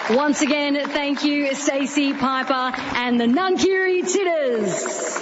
Once again, thank you, Stacey Piper and the Nunkiri Titters.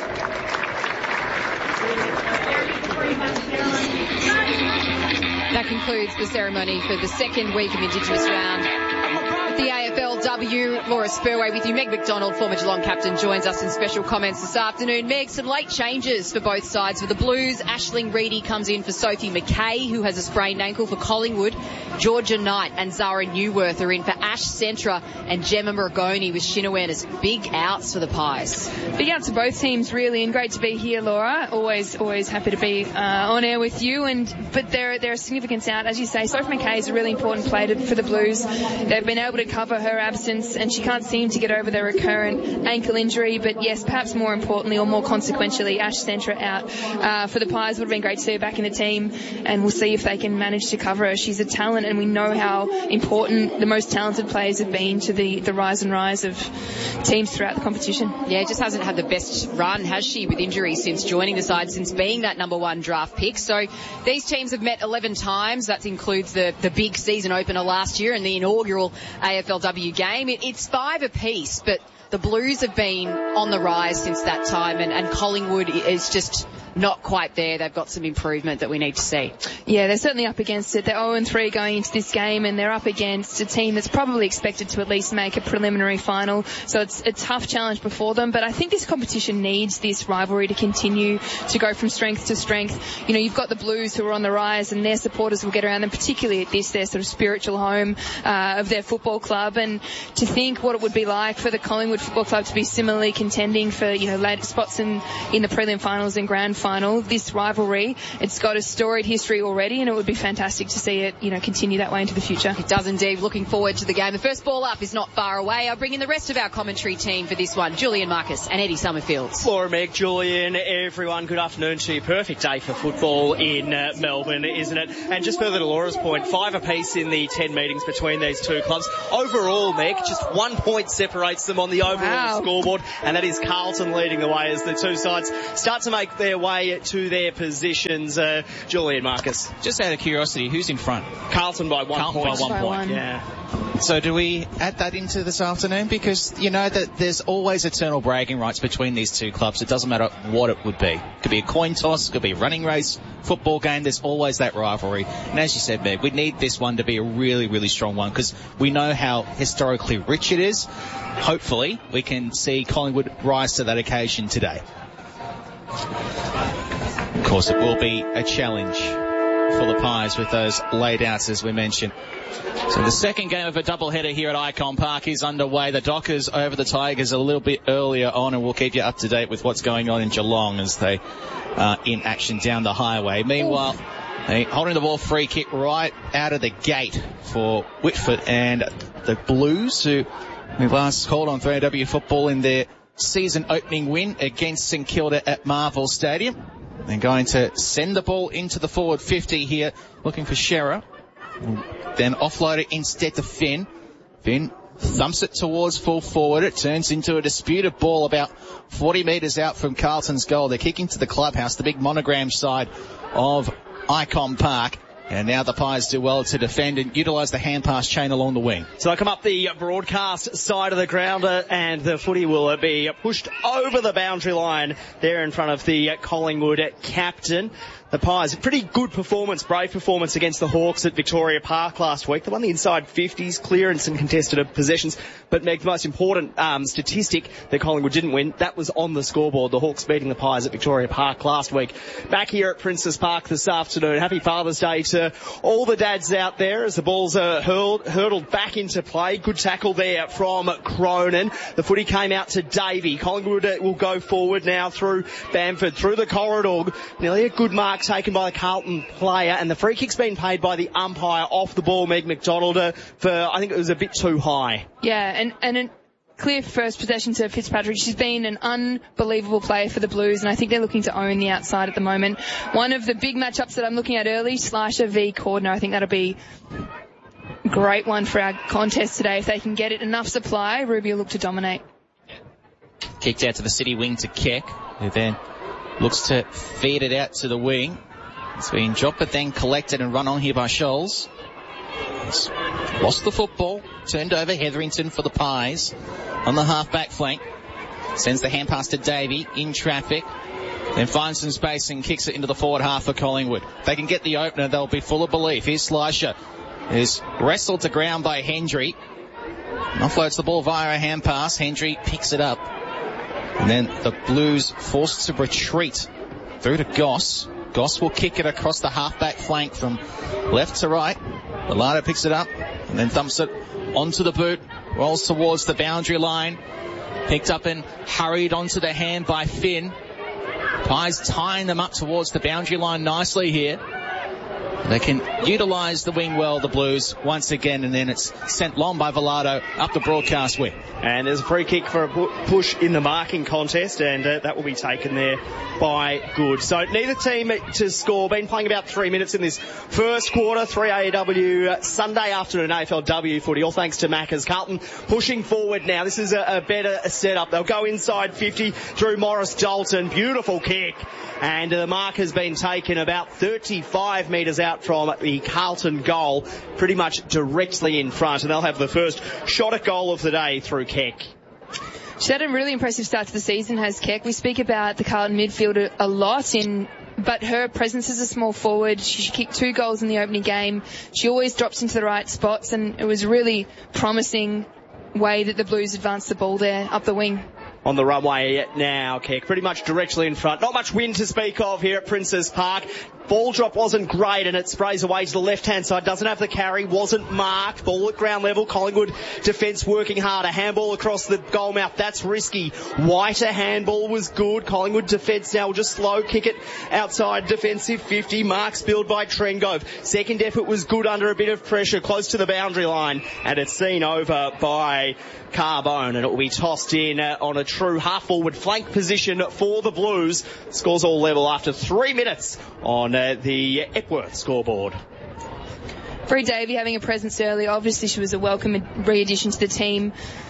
That concludes the ceremony for the second week of Indigenous round. The AFLW, Laura Spurway with you. Meg McDonald, former Geelong captain, joins us in special comments this afternoon. Meg, some late changes for both sides. For the Blues, Aisling Reedy comes in for Sophie McKay, who has a sprained ankle. For Collingwood, Georgia Knight and Zara Newworth are in for Ash Centra and Gemma Maragoni with shin awareness. Big outs for the Pies. Big outs to both teams, really, and great to be here, Laura. Always happy to be on air with you. But there are significance out, as you say. Sophie McKay is a really important player for the Blues. They've been able to cover her absence, and she can't seem to get over the recurrent ankle injury. But yes, perhaps more importantly or more consequentially, Ash Centra out for the Pies. Would have been great to see her back in the team, and we'll see if they can manage to cover her. She's a talent, and we know how important the most talented players have been to the rise and rise of teams throughout the competition. Yeah, just hasn't had the best run, has she, with injuries since joining the side, since being that number one draft pick. So these teams have met 11 times. That includes the big season opener last year and the inaugural AFLW game. It's 5 apiece, but the Blues have been on the rise since that time, and Collingwood is just not quite there. They've got some improvement that we need to see. Yeah, they're certainly up against it. They're 0-3 going into this game, and they're up against a team that's probably expected to at least make a preliminary final. So it's a tough challenge before them, but I think this competition needs this rivalry to continue to go from strength to strength. You know, you've got the Blues who are on the rise, and their supporters will get around them, particularly at this, their sort of spiritual home of their football club. And to think what it would be like for the Collingwood Football Club to be similarly contending for, you know, later spots in the prelim finals and grand final. This rivalry, it's got a storied history already, and it would be fantastic to see it, you know, continue that way into the future. It does indeed. Looking forward to the game. The first ball up is not far away. I'll bring in the rest of our commentary team for this one. Julian Marcus and Eddie Summerfield. Laura, Meg, Julian, everyone, good afternoon to you. Perfect day for football in Melbourne, isn't it? And just further to Laura's point, 5 apiece in the 10 meetings between these two clubs. Overall, Meg, just 1 point separates them on the overall scoreboard, and that is Carlton leading the way as the two sides start to make their way to their positions. Julian Marcus. Just out of curiosity, who's in front? Carlton by 1 point. By 1 point. Yeah. So do we add that into this afternoon? Because you know that there's always eternal bragging rights between these two clubs. It doesn't matter what it would be. It could be a coin toss, it could be a running race, football game. There's always that rivalry. And as you said, Meg, we need this one to be a really, really strong one because we know how historically rich it is. Hopefully, we can see Collingwood rise to that occasion today. Of course, it will be a challenge for the Pies with those laid outs, as we mentioned. So the second game of a doubleheader here at Icon Park is underway. The Dockers over the Tigers a little bit earlier on, and we'll keep you up to date with what's going on in Geelong as they are in action down the highway. Meanwhile, holding the ball, free kick right out of the gate for Whitford and the Blues, who we last called on 3AW football in their season opening win against St Kilda at Marvel Stadium. They're going to send the ball into the forward 50 here, looking for Shearer. Then offload it instead to Finn. Finn thumps it towards full forward. It turns into a disputed ball about 40 metres out from Carlton's goal. They're kicking to the clubhouse, the big monogram side of Icon Park. And now the Pies do well to defend and utilise the hand-pass chain along the wing. So I come up the broadcast side of the ground, and the footy will be pushed over the boundary line there in front of the Collingwood captain. The Pies, pretty good performance, brave performance against the Hawks at Victoria Park last week. They won the inside 50s, clearance and contested possessions. But, Meg, the most important statistic that Collingwood didn't win, that was on the scoreboard. The Hawks beating the Pies at Victoria Park last week. Back here at Princess Park this afternoon. Happy Father's Day to all the dads out there as the balls are hurtled back into play. Good tackle there from Cronin. The footy came out to Davey. Collingwood will go forward now through Bamford, through the corridor. Nearly a good mark taken by the Carlton player, and the free kick's been paid by the umpire off the ball, Meg McDonald, for I think it was a bit too high. Yeah, and a clear first possession to Fitzpatrick. She's been an unbelievable player for the Blues, and I think they're looking to own the outside at the moment. One of the big matchups that I'm looking at early, Slasher v Cordner. I think that'll be a great one for our contest today. If they can get it enough supply, Ruby will look to dominate. Kicked out to the city wing to Keck, who then looks to feed it out to the wing. It's been dropped but then collected and run on here by Scholes. He's lost the football, turned over Hetherington for the Pies on the half-back flank. Sends the hand pass to Davey in traffic. Then finds some space and kicks it into the forward half for Collingwood. If they can get the opener, they'll be full of belief. Here's Slisher. Is wrestled to ground by Hendry. Offloads the ball via a hand pass. Hendry picks it up. And then the Blues forced to retreat through to Goss. Goss will kick it across the half-back flank from left to right. Bellardo picks it up and then thumps it onto the boot. Rolls towards the boundary line. Picked up and hurried onto the hand by Finn. Pies tying them up towards the boundary line nicely here. They can utilise the wing well, the Blues, once again, and then it's sent long by Velado up the broadcast wing. And there's a free kick for a push in the marking contest, and that will be taken there by Good. So neither team to score. Been playing about 3 minutes in this first quarter. 3 AEW Sunday afternoon AFLW footy, all thanks to Macca's. Carlton pushing forward now. This is a better setup. They'll go inside 50 through Morris Dalton. Beautiful kick. And the mark has been taken about 35 metres out from the Carlton goal, pretty much directly in front. And they'll have the first shot at goal of the day through Keck. She's had a really impressive start to the season, has Keck. We speak about the Carlton midfield a lot, but her presence as a small forward, she kicked 2 goals in the opening game. She always drops into the right spots, and it was a really promising way that the Blues advanced the ball there up the wing. On the runway now, Keck, pretty much directly in front. Not much wind to speak of here at Princes Park. Ball drop wasn't great, and it sprays away to the left-hand side. Doesn't have the carry, wasn't marked. Ball at ground level. Collingwood defence working hard. A handball across the goal mouth. That's risky. Whiter handball was good. Collingwood defence now will just slow kick it outside defensive 50. Mark spilled by Trengove. Second effort was good under a bit of pressure, close to the boundary line, and it's seen over by Carbone, and it will be tossed in on a true half-forward flank position for the Blues. Scores all level after 3 minutes on the Epworth scoreboard. Bree Davey having a presence early. Obviously, she was a welcome re-addition to the team.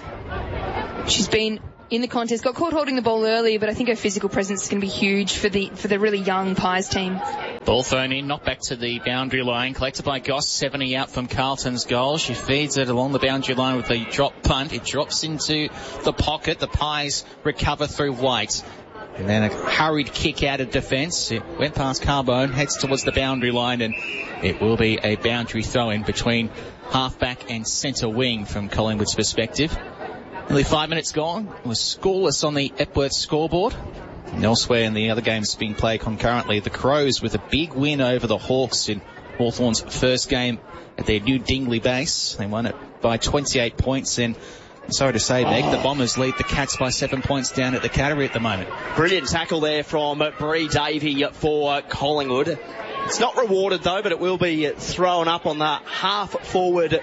She's been in the contest, got caught holding the ball early, but I think her physical presence is going to be huge for the really young Pies team. Ball thrown in, knocked back to the boundary line, collected by Goss, 70 out from Carlton's goal. She feeds it along the boundary line with the drop punt. It drops into the pocket. The Pies recover through White. And then a hurried kick out of defence. It went past Carbone, heads towards the boundary line, and it will be a boundary throw-in between half-back and centre wing from Collingwood's perspective. Nearly 5 minutes gone. It was scoreless on the Epworth scoreboard. And elsewhere in the other games being played concurrently, the Crows with a big win over the Hawks in Hawthorn's first game at their new Dingley base. They won it by 28 points, and sorry to say, Meg, the Bombers lead the Cats by 7 points down at the Cattery at the moment. Brilliant tackle there from Bree Davey for Collingwood. It's not rewarded though, but it will be thrown up on the half-forward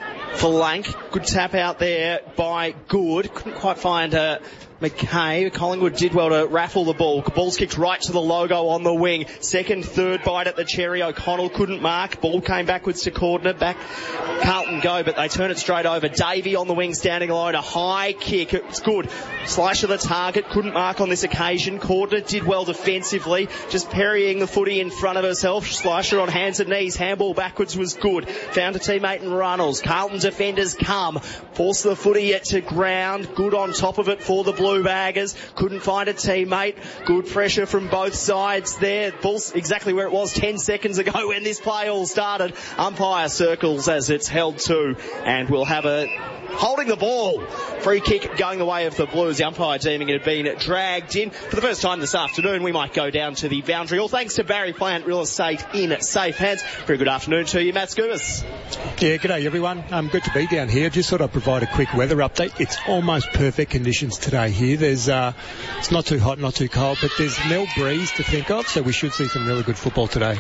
flank. Good tap out there by Good. Couldn't quite find McKay. Collingwood did well to raffle the ball. Ball's kicked right to the logo on the wing. Second, third bite at the cherry. O'Connell couldn't mark. Ball came backwards to Cordner. Back Carlton go, but they turn it straight over. Davey on the wing standing alone. A high kick. It's good. Slash of the target. Couldn't mark on this occasion. Cordner did well defensively. Just parrying the footy in front of herself. Slasher on hands and knees. Handball backwards was good. Found a teammate in Runnels. Carlton defenders come. Force the footy to ground. Good on top of it for the Blues. Baggers couldn't find a teammate. Good pressure from both sides there. Ball's exactly where it was 10 seconds ago when this play all started. Umpire circles as it's held to, and we'll have a holding the ball. Free kick going the way of the Blues. The umpire deeming it had been dragged in. For the first time this afternoon, we might go down to the boundary. All thanks to Barry Plant Real Estate in safe hands. Very good afternoon to you, Matt Scumas. Yeah, g'day everyone. Good to be down here. Just thought I'd provide a quick weather update. It's almost perfect conditions today here. There's it's not too hot, not too cold, but there's no breeze to think of, so we should see some really good football today.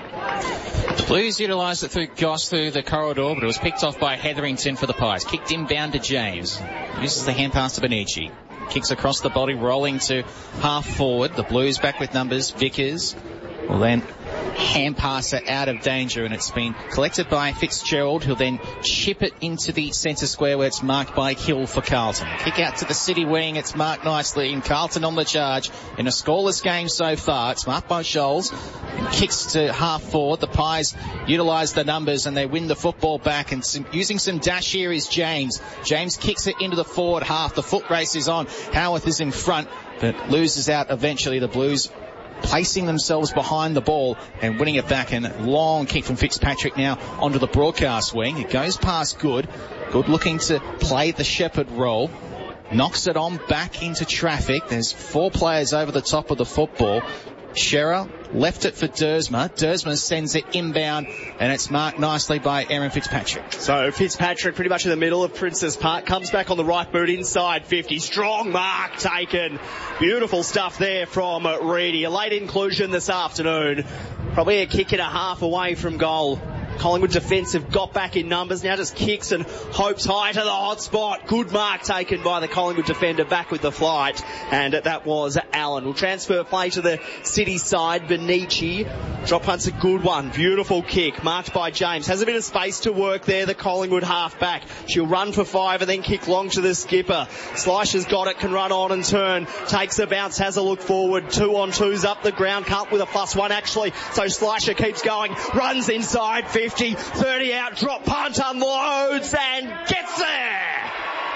The Blues utilised it through Goss through the corridor, but it was picked off by Hetherington for the Pies. Kicked inbound to James. Uses the hand pass to Benici. Kicks across the body, rolling to half forward. The Blues back with numbers. Vickers will then hand passer out of danger, and it's been collected by Fitzgerald, who'll then chip it into the centre square where it's marked by Hill for Carlton. Kick out to the City wing, it's marked nicely, and Carlton on the charge in a scoreless game so far. It's marked by Scholes, and kicks to half forward. The Pies utilise the numbers and they win the football back, and using some dash here is James. James kicks it into the forward half. The foot race is on. Howarth is in front, but loses out eventually. The Blues placing themselves behind the ball and winning it back, and long kick from Fitzpatrick now onto the broadcast wing. It goes past Good. Good looking to play the Shepherd role. Knocks it on back into traffic. There's 4 players over the top of the football. Shearer left it for Dersma. Dersma sends it inbound, and it's marked nicely by Aaron Fitzpatrick. So Fitzpatrick pretty much in the middle of Princess Park, comes back on the right boot inside 50. Strong mark taken. Beautiful stuff there from Reedy. A late inclusion this afternoon. Probably a kick and a half away from goal. Collingwood defensive got back in numbers, now just kicks and hopes high to the hot spot. Good mark taken by the Collingwood defender, back with the flight, and that was Allen. We'll transfer play to the City side. Benici drop punt's a good one, beautiful kick, marked by James. Has a bit of space to work there, the Collingwood half back. She'll run for 5 and then kick long to the skipper. Slisher's got it, can run on and turn, takes a bounce, has a look forward, 2-on-2s up the ground, can't with a +1 actually, so Slisher keeps going, runs inside 50, 30 out, drop punt, unloads and gets there.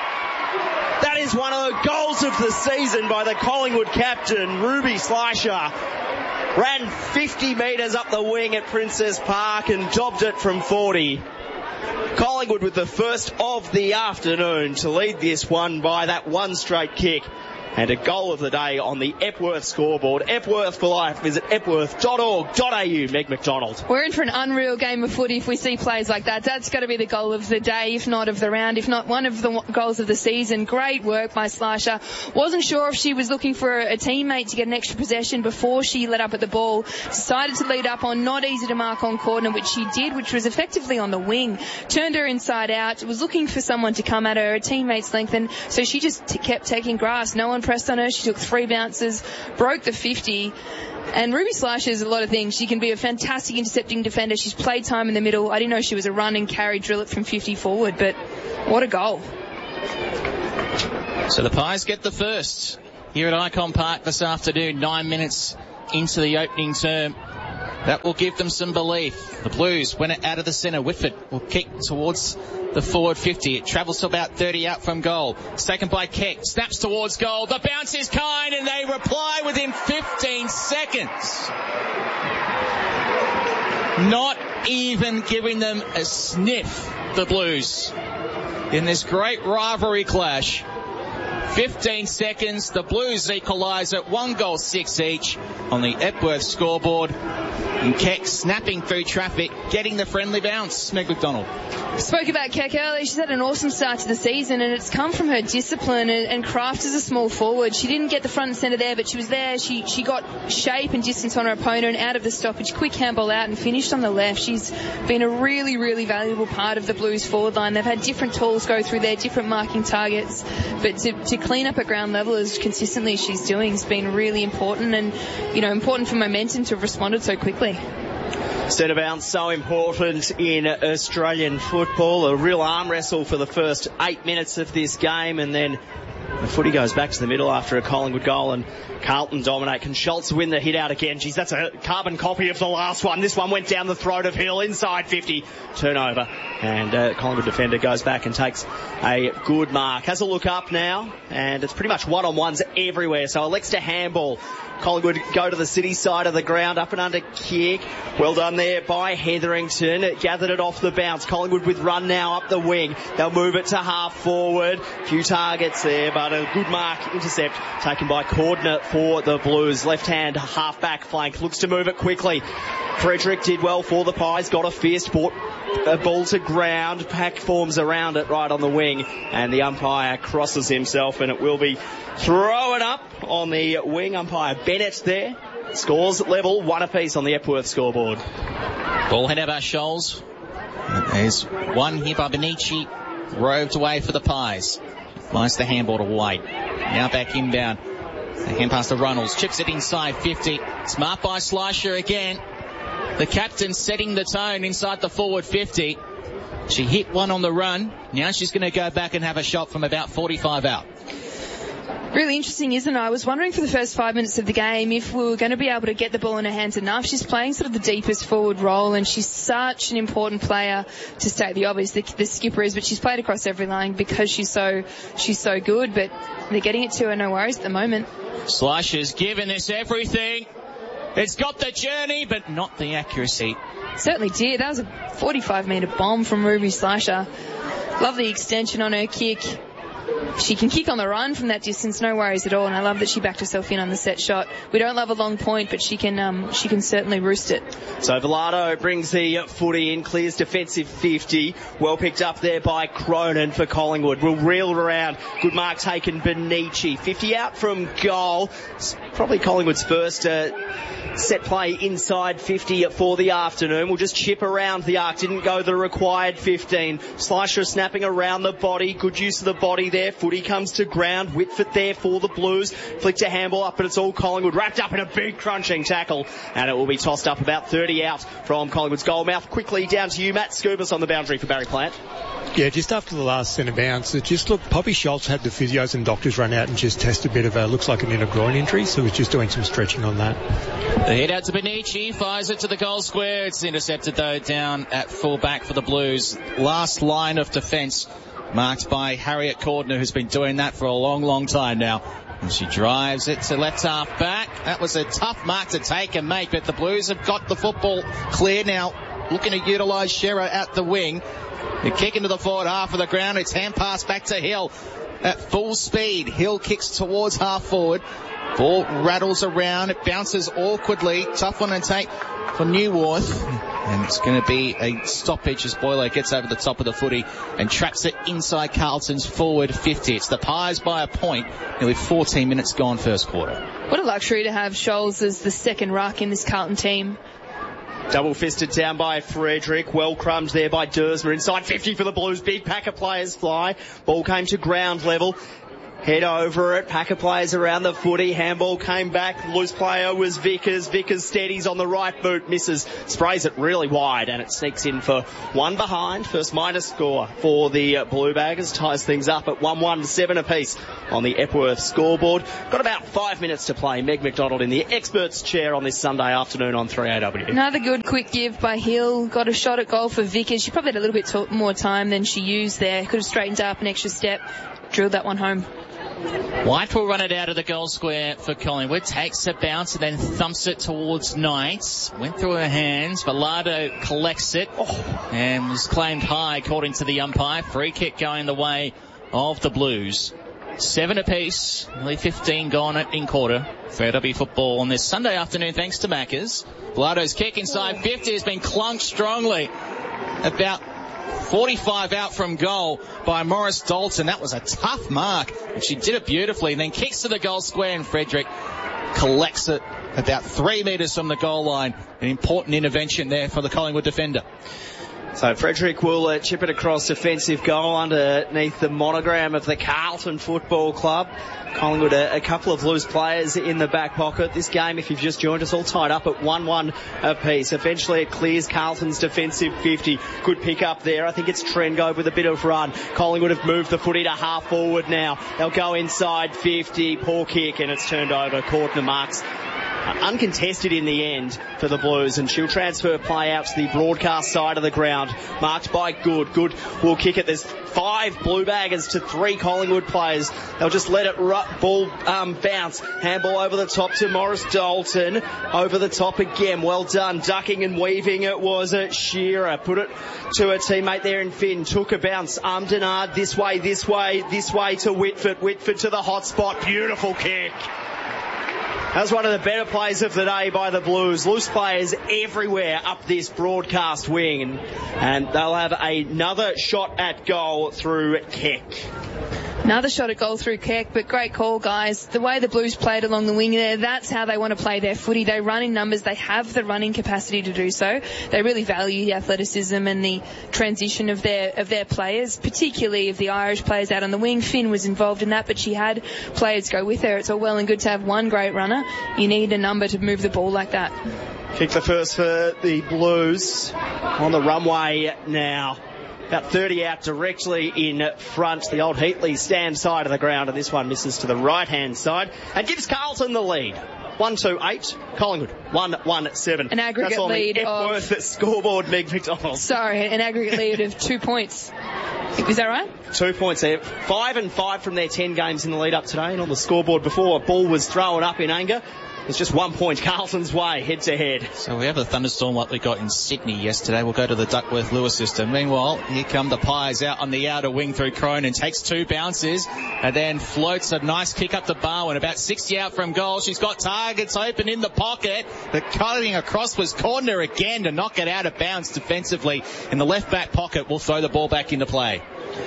That is one of the goals of the season by the Collingwood captain, Ruby Slisher. Ran 50 metres up the wing at Princess Park and dobbed it from 40. Collingwood with the first of the afternoon to lead this one by that one straight kick. And a goal of the day on the Epworth scoreboard. Epworth for life. Visit epworth.org.au. Meg McDonald. We're in for an unreal game of footy if we see plays like that. That's got to be the goal of the day, if not of the round, if not one of the goals of the season. Great work by Slisher. Wasn't sure if she was looking for a teammate to get an extra possession before she let up at the ball. Decided to lead up on not easy to mark on Cordner, which she did, which was effectively on the wing. Turned her inside out. Was looking for someone to come at her, a teammate's length, and so she just kept taking grass. No one pressed on her. She took 3 bounces, broke the 50. And Ruby Slisher is a lot of things. She can be a fantastic intercepting defender. She's played time in the middle. I didn't know she was a run and carry drill it from 50 forward, but what a goal. So the Pies get the first here at Icon Park this afternoon, 9 minutes into the opening term. That will give them some belief. The Blues win it out of the centre. Whitford will kick towards the forward 50. It travels to about 30 out from goal. It's taken by Keck. Snaps towards goal. The bounce is kind, and they reply within 15 seconds. Not even giving them a sniff, the Blues, in this great rivalry clash. 15 seconds, the Blues equalise at 1-6 each on the Epworth scoreboard. And Keck snapping through traffic, getting the friendly bounce. Meg McDonald. Spoke about Keck earlier. She's had an awesome start to the season, and it's come from her discipline and craft as a small forward. She didn't get the front and centre there, but she was there. She got shape and distance on her opponent out of the stoppage. Quick handball out and finished on the left. She's been a really, really valuable part of the Blues forward line. They've had different tools go through there, different marking targets, but to clean up at ground level as consistently as she's doing has been really important, and important for momentum to have responded so quickly. Centre bounce, so important in Australian football. A real arm wrestle for the first 8 minutes of this game, and then the footy goes back to the middle after a Collingwood goal, and Carlton dominate. Can Schultz win the hit out again? Geez, that's a carbon copy of the last one. This one went down the throat of Hill, inside 50, turnover, and Collingwood defender goes back and takes a good mark. Has a look up now, and it's pretty much one-on-ones everywhere. So Alexa handball. Collingwood go to the City side of the ground, up and under kick. Well done there by Hetherington. It gathered it off the bounce. Collingwood with run now up the wing. They'll move it to half forward. Few targets there, but a good mark intercept taken by Cordner for the Blues. Left hand half back flank. Looks to move it quickly. Frederick did well for the Pies. Got a fierce ball to ground. Pack forms around it right on the wing, and the umpire crosses himself, and it will be thrown up on the wing. Umpire Bennett there. Scores level, 1 apiece on the Epworth scoreboard. Ball head out by Scholes. There's one here by Benici. Roved away for the Pies. Lies the handball to White. Now back inbound. The hand pass to Runnels. Chips it inside 50. Smart by Slisher again. the captain setting the tone inside the forward 50. She hit one on the run. Now she's going to go back and have a shot from about 45 out. Really interesting, isn't it? I was wondering for the first 5 minutes of the game if we were going to be able to get the ball in her hands enough. She's playing sort of the deepest forward role, and she's such an important player, to state the obvious. The skipper is, but she's played across every line because she's so good. But they're getting it to her, no worries at the moment. Slasher's given this everything. It's got the journey, but not the accuracy. Certainly did. That was a 45-metre bomb from Ruby Slasher. Lovely extension on her kick. She can kick on the run from that distance, no worries at all, and I love that she backed herself in on the set shot. We don't love a long point, but she can certainly roost it. So Velado brings the footy in, clears defensive 50. Well picked up there by Cronin for Collingwood. We'll reel it around. Good mark taken, Benici. 50 out from goal. It's probably Collingwood's first set play inside 50 for the afternoon. We'll just chip around the arc. Didn't go the required 15. Slasher snapping around the body. Good use of the body there. Footy comes to ground. Whitford there for the Blues. Flicked a handball up, but it's all Collingwood. Wrapped up in a big crunching tackle. And it will be tossed up about 30 out from Collingwood's goalmouth. Quickly down to you, Matt Scubas on the boundary for Barry Plant. Yeah, just after the last centre bounce, it just looked, Poppy Schultz had the physios and doctors run out and just test a bit of looks like an inner groin injury, so we're just doing some stretching on that. The hit out to Benici, fires it to the goal square. It's intercepted though down at full back for the Blues. Last line of defence marked by Harriet Cordner, who's been doing that for a long, long time now. And she drives it to left half back. That was a tough mark to take and make, but the Blues have got the football clear now, looking to utilise Shero at the wing. The kick into the forward half of the ground. It's hand pass back to Hill at full speed. Hill kicks towards half forward. Ball rattles around. It bounces awkwardly. Tough one to take for Neuwirth. And it's going to be a stoppage as Boileau gets over the top of the footy and traps it inside Carlton's forward 50. It's the Pies by a point. Nearly 14 minutes gone first quarter. What a luxury to have Scholes as the second ruck in this Carlton team. Double fisted down by Frederick. Well crumbed there by Dersma. Inside 50 for the Blues. Big pack of players fly. Ball came to ground level. Head over it. Pack of players around the footy. Handball came back. Loose player was Vickers. Vickers steadies on the right boot. Misses. Sprays it really wide. And it sneaks in for one behind. First minor score for the Blue Baggers. Ties things up at 1-1, 7 apiece on the Epworth scoreboard. Got about 5 minutes to play. Meg McDonald in the experts chair on this Sunday afternoon on 3AW. Another good quick give by Hill. Got a shot at goal for Vickers. She probably had a little bit more time than she used there. Could have straightened up an extra step. Drilled that one home. White will run it out of the goal square for Collingwood. Takes a bounce and then thumps it towards Knights. Went through her hands. Velado collects it and was claimed high according to the umpire. Free kick going the way of the Blues. 7 apiece. Nearly 15 gone in quarter. Fair to be football on this Sunday afternoon thanks to Maccas. Velado's kick inside 50 has been clunked strongly. About 45 out from goal by Morris Dalton. That was a tough mark. She did it beautifully. And then kicks to the goal square and Frederick collects it about 3 metres from the goal line. An important intervention there for the Collingwood defender. So Frederick will chip it across defensive goal underneath the monogram of the Carlton Football Club. Collingwood a couple of loose players in the back pocket. This game, if you've just joined us, all tied up at 1-1 apiece. Eventually it clears Carlton's defensive 50. Good pick up there. I think it's Trengo with a bit of run. Collingwood have moved the footy to half forward now. They'll go inside 50. Poor kick and it's turned over. Courtney marks. Uncontested in the end for the Blues, and she'll transfer play out to the broadcast side of the ground. Marked by Good. Good will kick it. There's 5 Blue Baggers to 3 Collingwood players. They'll just let it ball bounce. Handball over the top to Morris Dalton. Over the top again. Well done. Ducking and weaving it was Shearer. Put it to her teammate there in Finn. Took a bounce. Denard this way to Whitford. Whitford to the hot spot. Beautiful kick. That was one of the better plays of the day by the Blues. Loose players everywhere up this broadcast wing. And they'll have another shot at goal through Keck. Another shot at goal through Keck, but great call, guys. The way the Blues played along the wing there, that's how they want to play their footy. They run in numbers. They have the running capacity to do so. They really value the athleticism and the transition of their players, particularly of the Irish players out on the wing. Finn was involved in that, but she had players go with her. It's all well and good to have one great runner. You need a number to move the ball like that. Kick the first for the Blues on the runway now. About 30 out directly in front. The old Heatley stand side of the ground, and this one misses to the right-hand side and gives Carlton the lead. 1-2-8. Collingwood 1-1-7. An aggregate That's on lead the Epworth of... scoreboard, Meg McDonald. Sorry, an aggregate lead of 2 points. Is that right? 2 points there. 5-5 from their 10 games in the lead up today. And on the scoreboard before a ball was thrown up in anger, it's just 1 point Carlton's way, head to head. So we have a thunderstorm like we got in Sydney yesterday. We'll go to the Duckworth-Lewis system. Meanwhile, here come the Pies out on the outer wing through Cronin. Takes 2 bounces and then floats a nice kick up to Barwin. About 60 out from goal. She's got targets open in the pocket. The cutting across was Cordner again to knock it out of bounds defensively. In the left back pocket, will throw the ball back into play.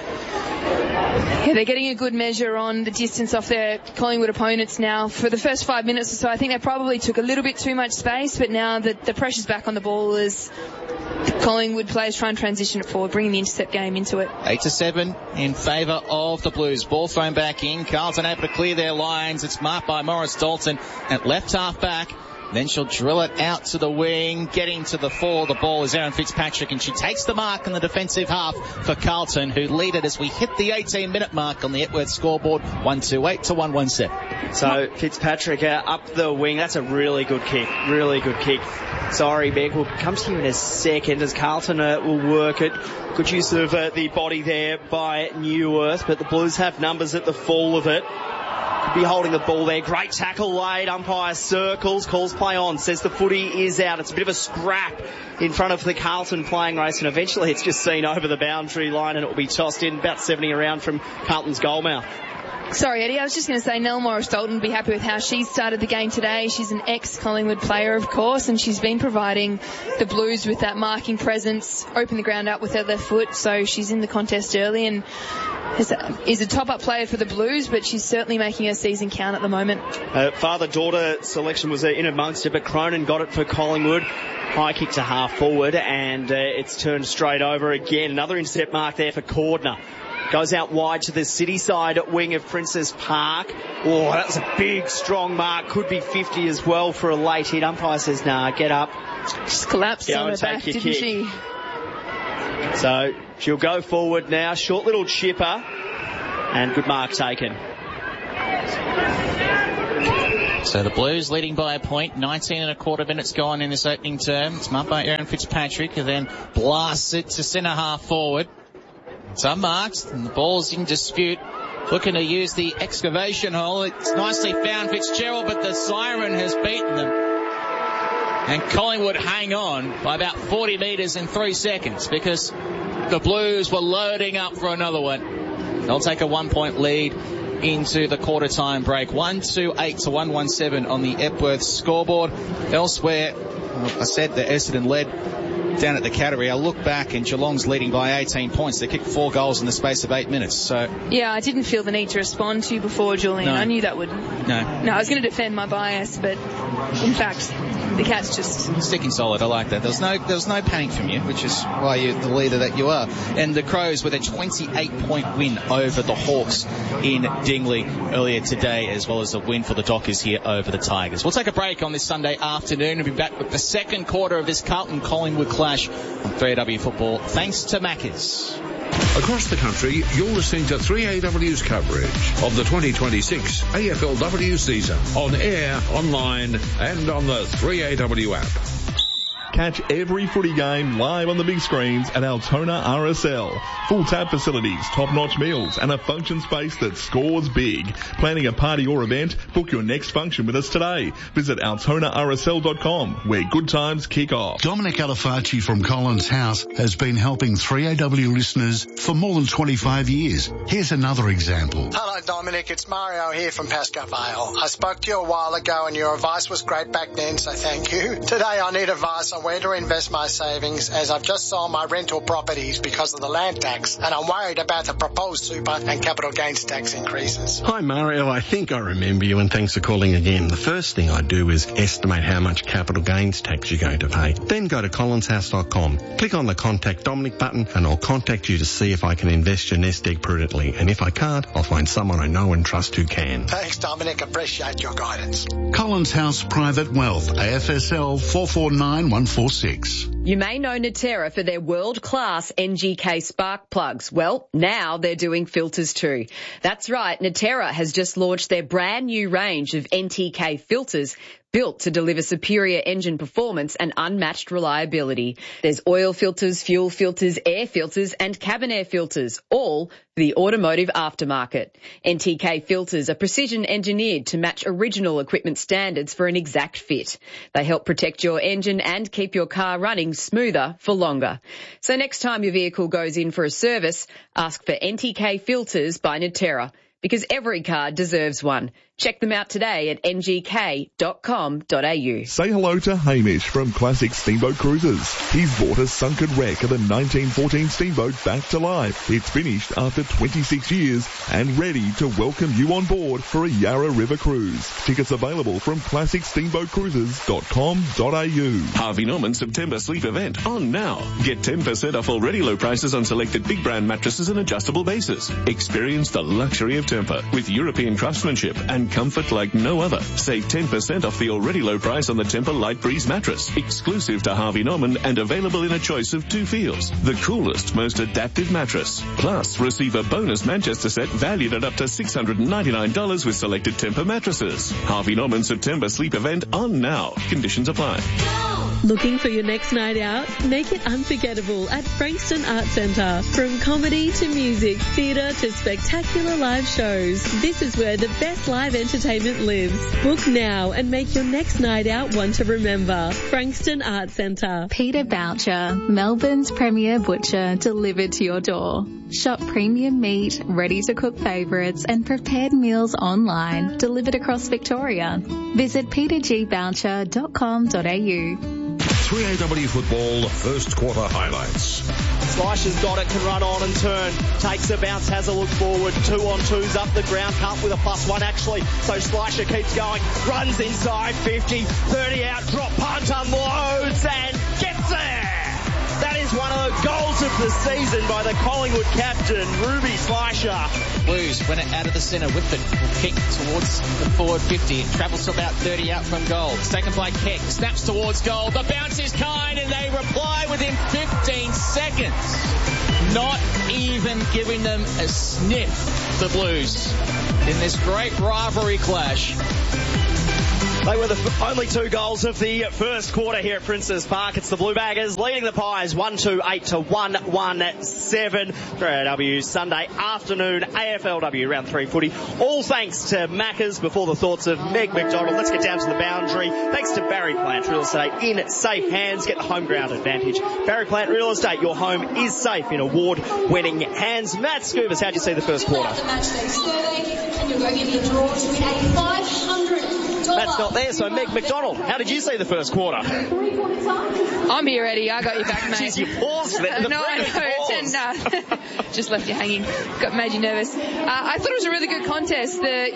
Yeah, they're getting a good measure on the distance off their Collingwood opponents now. For the first 5 minutes or so, I think they probably took a little bit too much space, but now the pressure's back on the ball as the Collingwood players try and transition it forward, bringing the intercept game into it. 8-7 in favour of the Blues. Ball thrown back in. Carlton able to clear their lines. It's marked by Morris Dalton at left half back. Then she'll drill it out to the wing, getting to the fore. The ball is Erin Fitzpatrick, and she takes the mark in the defensive half for Carlton, who lead it as we hit the 18-minute mark on the Epworth scoreboard, 1-2-8 to 1-1-7. So Fitzpatrick up the wing. That's a really good kick. Really good kick. Sorry, Beck. We'll come to you in a second as Carlton will work it. Good use of the body there by Neuwirth, but the Blues have numbers at the fall of it. Could be holding the ball there. Great tackle laid. Umpire circles, calls play on, says the footy is out. It's a bit of a scrap in front of the Carlton playing race, and eventually it's just seen over the boundary line and it will be tossed in about 70 around from Carlton's goalmouth. Sorry, Eddie, I was just going to say Nell Morris-Dalton would be happy with how she started the game today. She's an ex-Collingwood player, of course, and she's been providing the Blues with that marking presence, open the ground up with her left foot, so she's in the contest early and is a top-up player for the Blues, but she's certainly making her season count at the moment. Father-daughter selection was in amongst it, but Cronin got it for Collingwood. High kick to half forward, and it's turned straight over again. Another intercept mark there for Cordner. Goes out wide to the city side wing of Princess Park. Oh, that was a big, strong mark. Could be 50 as well for a late hit. Umpire says, nah, get up. Just collapsed on her back, didn't she? So she'll go forward now. Short little chipper. And good mark taken. So the Blues leading by a point. 19.25 minutes gone in this opening term. It's marked by Erin Fitzpatrick, who then blasts it to centre half forward. It's unmarked, and the ball's in dispute. Looking to use the excavation hole. It's nicely found Fitzgerald, but the siren has beaten them. And Collingwood hang on by about 40 metres in 3 seconds because the Blues were loading up for another one. They'll take a 1 point lead into the quarter time break. 1-2-8 to 1-1-7 on the Epworth scoreboard. Elsewhere, I said that Essendon led down at the Cattery. I look back and Geelong's leading by 18 points. They kicked 4 goals in the space of 8 minutes. So yeah, I didn't feel the need to respond to you before, Julian. No. I knew that would. No, I was going to defend my bias, but in fact, the Cats just sticking solid. I like that. There was no panic from you, which is why you're the leader that you are. And the Crows with a 28-point win over the Hawks in Dingley earlier today, as well as a win for the Dockers here over the Tigers. We'll take a break on this Sunday afternoon and be back with the second quarter of this Carlton-Collingwood clash on 3AW Football, thanks to Macca's. Across the country, you're listening to 3AW's coverage of the 2026 AFLW season on air, online, and on the 3AW app. Catch every footy game live on the big screens at Altona RSL. Full tap facilities, top-notch meals, and a function space that scores big. Planning a party or event? Book your next function with us today. Visit altonarsl.com, where good times kick off. Dominic Alifacci from Collins House has been helping 3AW listeners for more than 25 years. Here's another example. Hello, Dominic. It's Mario here from Pascoe Vale. I spoke to you a while ago and your advice was great back then, so thank you. Today I need advice on where where to invest my savings, as I've just sold my rental properties because of the land tax, and I'm worried about the proposed super and capital gains tax increases. Hi Mario, I think I remember you, and thanks for calling again. The first thing I do is estimate how much capital gains tax you're going to pay. Then go to collinshouse.com, click on the Contact Dominic button, and I'll contact you to see if I can invest your nest egg prudently. And if I can't, I'll find someone I know and trust who can. Thanks, Dominic. Appreciate your guidance. Collins House Private Wealth, AFSL 449146. You may know Natera for their world-class NGK spark plugs. Well, now they're doing filters too. That's right, Natera has just launched their brand new range of NTK filters built to deliver superior engine performance and unmatched reliability. There's oil filters, fuel filters, air filters and cabin air filters, all for the automotive aftermarket. NTK filters are precision engineered to match original equipment standards for an exact fit. They help protect your engine and keep your car running smoother for longer. So next time your vehicle goes in for a service, ask for NTK filters by Natera, because every car deserves one. Check them out today at ngk.com.au. Say hello to Hamish from Classic Steamboat Cruises. He's bought a sunken wreck of the 1914 steamboat back to life. It's finished after 26 years and ready to welcome you on board for a Yarra River cruise. Tickets available from classicsteamboatcruises.com.au. Harvey Norman September sleep event on now. Get 10% off already low prices on selected big brand mattresses and adjustable bases. Experience the luxury of Tempur with European craftsmanship and comfort like no other. Save 10% off the already low price on the Tempur Light Breeze mattress, exclusive to Harvey Norman and available in a choice of 2 feels. The coolest, most adaptive mattress. Plus, receive a bonus Manchester set valued at up to $699 with selected Tempur mattresses. Harvey Norman September sleep event on now. Conditions apply. Looking for your next night out? Make it unforgettable at Frankston Arts Centre. From comedy to music, theatre to spectacular live shows, this is where the best live entertainment lives. Book now and make your next night out one to remember. Frankston Arts Centre. Peter Boucher, Melbourne's premier butcher, delivered to your door. Shop premium meat, ready-to-cook favourites and prepared meals online, delivered across Victoria. Visit petergboucher.com.au. 3AW Football first quarter highlights. Slicer's got it, can run on and turn. Takes a bounce, has a look forward. 2-on-2s up the ground. Can't with a +1 actually. So Slicer keeps going. Runs inside 50. 30 out. Drop punt, unloads and gets there. That is one of the goals of the season by the Collingwood captain, Ruby Slicer. Blues went out of the centre with the kick towards the forward 50. It travels to about 30 out from goal. It's taken by Keck. Snaps towards goal. The bounce is kind and they reply within 15 seconds. Not even giving them a sniff, the Blues, in this great rivalry clash. They were the only 2 goals of the first quarter here at Princes Park. It's the Blue Baggers leading the Pies 128 to 117. 3AW Sunday afternoon AFLW round 3 footy. All thanks to Macca's before the thoughts of Meg McDonald. Let's get down to the boundary. Thanks to Barry Plant Real Estate in safe hands. Get the home ground advantage. Barry Plant Real Estate, your home is safe in award-winning hands. Matt Scoobers, how'd you see the first quarter? The match day survey, and you're going to be a draw to win a $500. That's not there, so Meg McDonald, how did you see the first quarter? I'm here, Eddie. I got you back, mate. Jeez, you paused there. No, just left you hanging. Made you nervous. I thought it was a really good contest.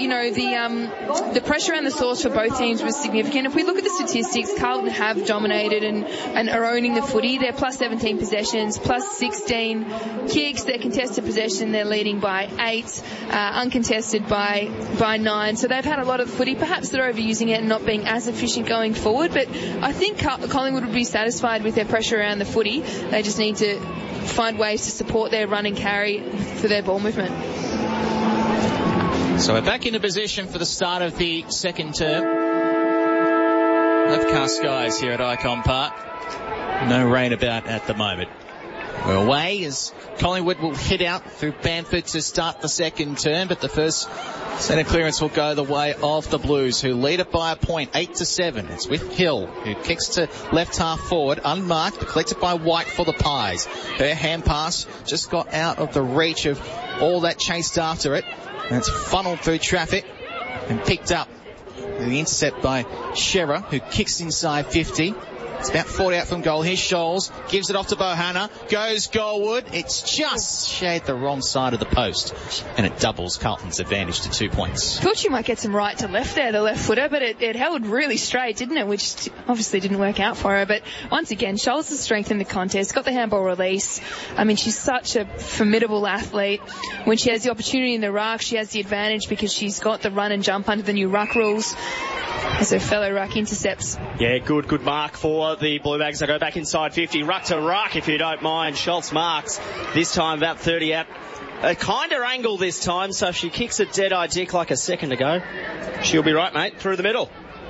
The pressure and the source for both teams was significant. If we look at the statistics, Carlton have dominated and are owning the footy. They're plus 17 possessions, plus 16 kicks. Their contested possession, they're leading by 8, uncontested by 9. So they've had a lot of footy. Perhaps they're overusing it and not being as efficient going forward. But I think Collingwood would be satisfied with their pressure around the footy. They just need to find ways to support their run and carry for their ball movement. So we're back into position for the start of the second term. Overcast skies here at Icon Park. No rain about at the moment. We're away as Collingwood will head out through Bamford to start the second term, but the first centre clearance will go the way of the Blues, who lead it by a point, 8-7. It's with Hill, who kicks to left half forward, unmarked, but collected by White for the Pies. Her hand pass just got out of the reach of all that chased after it, and it's funneled through traffic and picked up. The intercept by Shearer, who kicks inside 50. It's about 40 out from goal. Here's Scholes. Gives it off to Bohanna. Goes goalward. It's just shade the wrong side of the post. And it doubles Carlton's advantage to 2 points. Thought you might get some right to left there, the left footer, but it held really straight, didn't it? Which obviously didn't work out for her. But once again, Scholes has strengthened the contest. Got the handball release. I mean, she's such a formidable athlete. When she has the opportunity in the ruck, she has the advantage because she's got the run and jump under the new ruck rules as her fellow ruck intercepts. Yeah, good mark for the Blue Bags. They go back inside 50. Ruck to ruck, if you don't mind. Schultz marks. This time about 30 out. A kinder angle this time, so if she kicks a dead-eye dick like a second ago, she'll be right, mate, through the middle.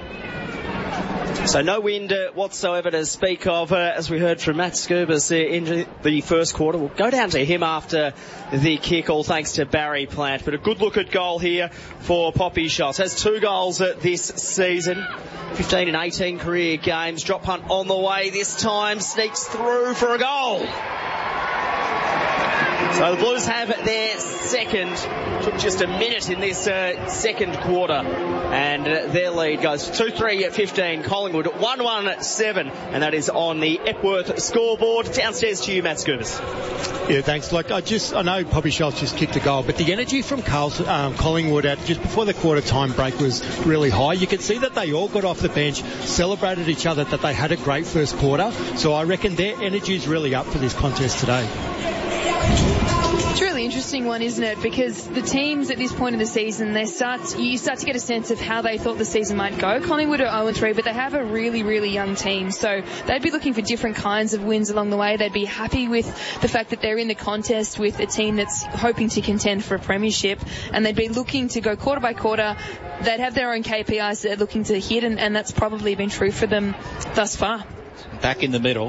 So no wind whatsoever to speak of, as we heard from Matt Scubas in the first quarter. We'll go down to him after the kick, all thanks to Barry Plant. But a good look at goal here for Poppy Schultz. Has 2 goals this season, 15 and 18 career games. Drop punt on the way this time, sneaks through for a goal. So the Blues have their second. Took just a minute in this second quarter. And their lead goes 2-3 at 15. Collingwood 1-1 at 7. And that is on the Epworth scoreboard. Downstairs to you, Matt Scubas. Yeah, thanks. I know Poppy Schultz just kicked a goal, but the energy from Collingwood at just before the quarter time break was really high. You could see that they all got off the bench, celebrated each other, that they had a great first quarter. So I reckon their energy is really up for this contest today. It's a really interesting one, isn't it? Because the teams at this point of the season, you start to get a sense of how they thought the season might go. Collingwood are 0-3, but they have a really, really young team. So they'd be looking for different kinds of wins along the way. They'd be happy with the fact that they're in the contest with a team that's hoping to contend for a premiership. And they'd be looking to go quarter by quarter. They'd have their own KPIs that they're looking to hit, and that's probably been true for them thus far. Back in the middle.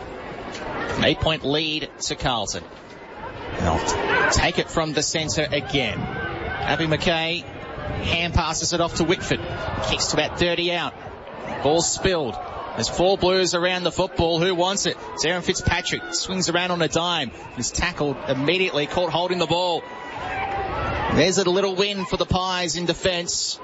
An 8-point lead to Carlton. They'll take it from the centre again. Abby McKay hand passes it off to Whitford. Kicks to about 30 out. Ball spilled. There's 4 Blues around the football. Who wants it? It's Aaron Fitzpatrick. Swings around on a dime. Is tackled immediately. Caught holding the ball. There's a little win for the Pies in defence.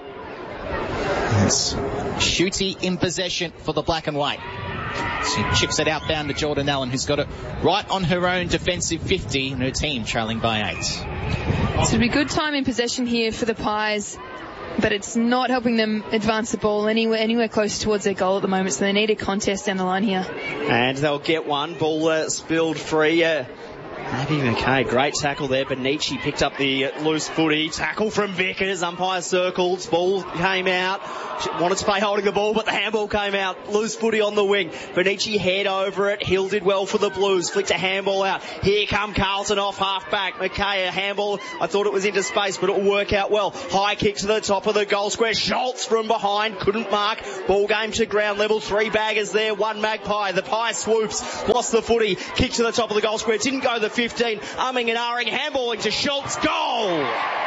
It's Schutte in possession for the black and white. She chips it outbound to Jordan Allen, who's got it right on her own defensive 50, and her team trailing by 8. So it'll be good time in possession here for the Pies, but it's not helping them advance the ball anywhere close towards their goal at the moment, so they need a contest down the line here. And they'll get one. Ball spilled free. Abby McKay, great tackle there. Benici picked up the loose footy. Tackle from Vickers. Umpire circled. Ball came out. She wanted to play holding the ball, but the handball came out. Loose footy on the wing. Benici head over it. Hill did well for the Blues. Flicked a handball out. Here come Carlton off half back. McKay, a handball. I thought it was into space, but it'll work out well. High kick to the top of the goal square. Schultz from behind. Couldn't mark. Ball game to ground level. 3 baggers there. 1 Magpie. The Pie swoops. Lost the footy. Kick to the top of the goal square. Didn't go the 15, umming and ahhing, handballing to Schultz, goal!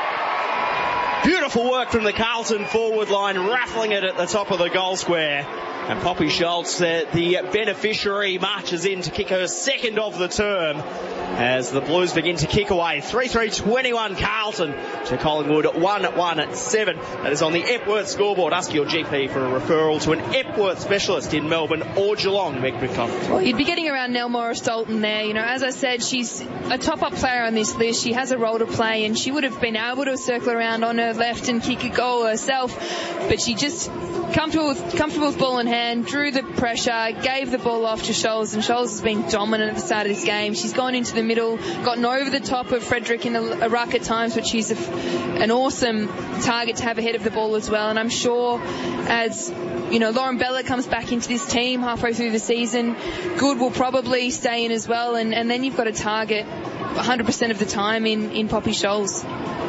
Beautiful work from the Carlton forward line, raffling it at the top of the goal square. And Poppy Schultz, the beneficiary, marches in to kick her second of the term as the Blues begin to kick away. 3-3-21 Carlton to Collingwood 1-1 at 7. That is on the Epworth scoreboard. Ask your GP for a referral to an Epworth specialist in Melbourne or Geelong, Meg McDonald. Well, you'd be getting around Nell Morris-Dalton there. You know, as I said, she's a top-up player on this list. She has a role to play, and she would have been able to circle around on her left and kick a goal herself, but she just comfortable with ball in hand, drew the pressure, gave the ball off to Scholes, and Scholes has been dominant at the start of this game. She's gone into the middle, gotten over the top of Frederick in a ruck at times, but she's an awesome target to have ahead of the ball as well. And I'm sure as Lauren Bella comes back into this team halfway through the season, Good will probably stay in as well, and then you've got a target 100% of the time in Poppy Scholes.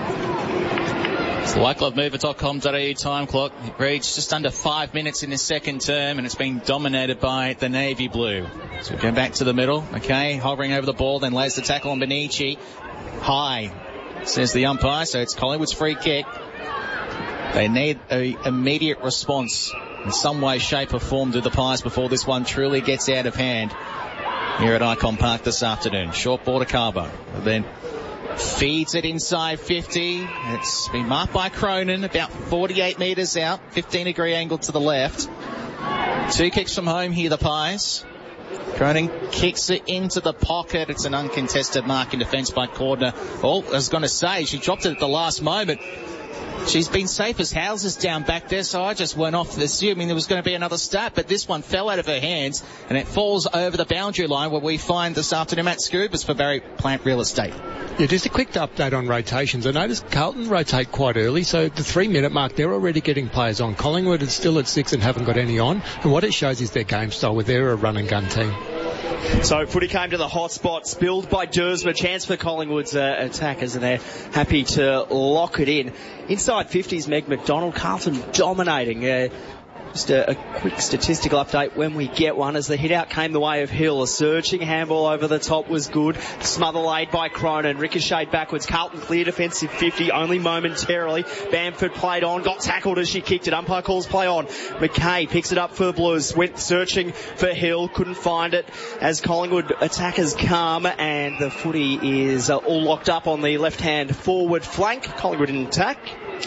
It's the whiteglovemover.com.au time clock. It reads just under 5 minutes in the second term, and it's been dominated by the Navy Blue. So we go back to the middle. Okay, hovering over the ball, then lays the tackle on Benici. High, says the umpire, so it's Collingwood's free kick. They need an immediate response in some way, shape or form to the Pies before this one truly gets out of hand here at Icon Park this afternoon. Short ball to Carbo. Then feeds it inside 50. It's been marked by Cronin about 48 metres out, 15-degree angle to the left. 2 kicks from home here, the Pies. Cronin kicks it into the pocket. It's an uncontested mark in defence by Cordner. Oh, I was going to say, she dropped it at the last moment. She's been safe as houses down back there, so I just went off assuming there was going to be another stat, but this one fell out of her hands, and it falls over the boundary line where we find this afternoon Matt Scoobers for Barry Plant Real Estate. Yeah, just a quick update on rotations. I noticed Carlton rotate quite early, so the 3-minute mark, they're already getting players on. Collingwood is still at 6 and haven't got any on, and what it shows is their game style, where they're a run-and-gun team. So footy came to the hot spot, spilled by Dersma. Chance for Collingwood's attackers, and they're happy to lock it in. Inside 50s, Meg McDonald, Carlton dominating. Just a quick statistical update when we get one, as the hit out came the way of Hill. A surging handball over the top was good. Smother laid by Cronin. Ricocheted backwards. Carlton clear defensive 50 only momentarily. Bamford played on. Got tackled as she kicked it. Umpire calls play on. McKay picks it up for Blues. Went searching for Hill. Couldn't find it as Collingwood attackers come, and the footy is all locked up on the left-hand forward flank. Collingwood in attack.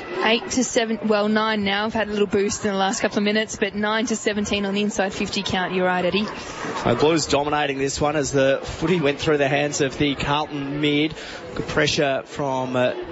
9 now. I've had a little boost in the last couple of minutes, but 9-17 on the inside 50 count. You're right, Eddie. Blues dominating this one as the footy went through the hands of the Carlton mid. Good pressure from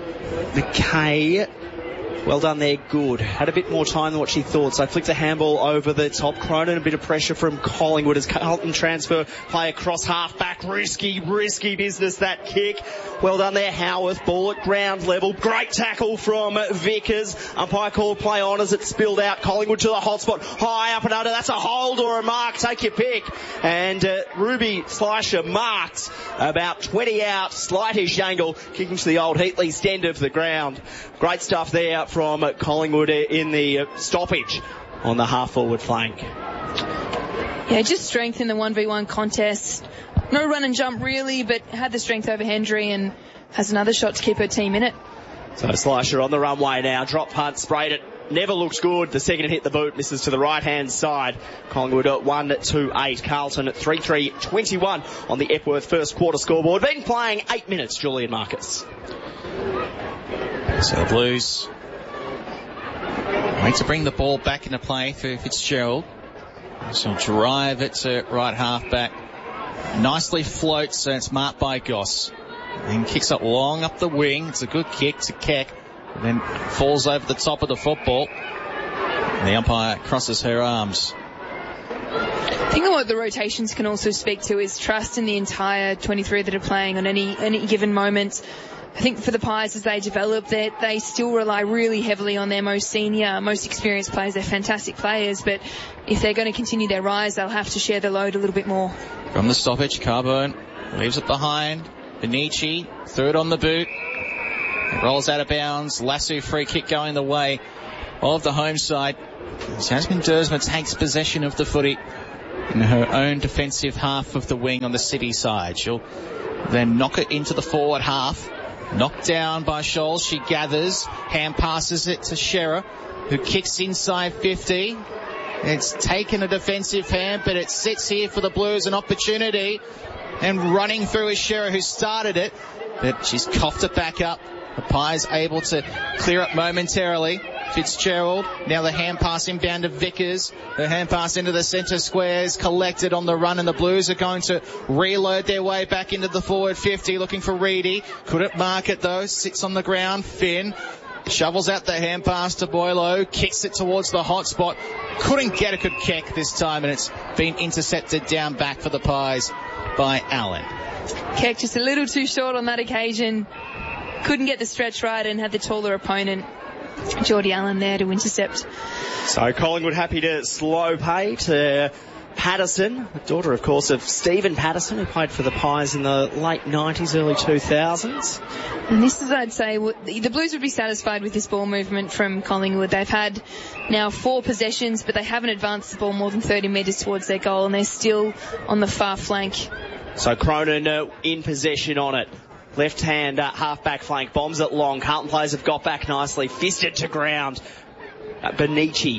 McKay. Well done there, good. Had a bit more time than what she thought, so flicked a handball over the top. Cronin, a bit of pressure from Collingwood as Carlton transfer play across half back. Risky business, that kick. Well done there, Howarth. Ball at ground level. Great tackle from Vickers. Umpire called play on as it spilled out. Collingwood to the hot spot. High up and under. That's a hold or a mark. Take your pick. And Ruby Slicer marked about 20 out. Slightish angle. Kicking to the old Heatley stand of the ground. Great stuff there from Collingwood in the stoppage on the half-forward flank. Yeah, just strength in the 1v1 contest. No run and jump really, but had the strength over Hendry and has another shot to keep her team in it. So Slicer on the runway now. Drop punt, sprayed it. Never looks good. The second hit the boot, misses to the right-hand side. Collingwood at 1-2-8. Carlton at 3-3-21 on the Epworth first quarter scoreboard. Been playing 8 minutes, Julian Marcus. So the Blues wait to bring the ball back into play for Fitzgerald. She'll drive it to right half back. Nicely floats, and it's marked by Goss. Then kicks it long up the wing. It's a good kick to Keck. And then falls over the top of the football. And the umpire crosses her arms. I think what the rotations can also speak to is trust in the entire 23 that are playing on any given moment. I think for the Pies, as they develop, they still rely really heavily on their most senior, most experienced players. They're fantastic players, but if they're going to continue their rise, they'll have to share the load a little bit more. From the stoppage, Carbone leaves it behind. Benici, third on the boot. It rolls out of bounds. Lasso free kick going the way of the home side. Jasmine Dersma takes possession of the footy in her own defensive half of the wing on the City side. She'll then knock it into the forward half. Knocked down by Scholes. She gathers. Hand passes it to Shearer, who kicks inside 50. It's taken a defensive hand, but it sits here for the Blues, an opportunity. And running through is Shearer, who started it, but she's coughed it back up. The Pies able to clear up momentarily. Fitzgerald, now the hand pass inbound to Vickers. The hand pass into the centre squares, collected on the run, and the Blues are going to reload their way back into the forward 50, looking for Reedy. Couldn't mark it though, sits on the ground. Finn shovels out the hand pass to Boileau, kicks it towards the hot spot. Couldn't get a good kick this time, and it's been intercepted down back for the Pies by Allen. Keck just a little too short on that occasion. Couldn't get the stretch right and had the taller opponent, Geordie Allen, there to intercept. So Collingwood happy to slow pay to Patterson, the daughter, of course, of Stephen Patterson, who played for the Pies in the late 90s, early 2000s. And this is, I'd say, the Blues would be satisfied with this ball movement from Collingwood. They've had now 4 possessions, but they haven't advanced the ball more than 30 metres towards their goal, and they're still on the far flank. So Cronin in possession on it. Left hand half-back flank, bombs it long. Carlton players have got back nicely, fisted to ground. Benici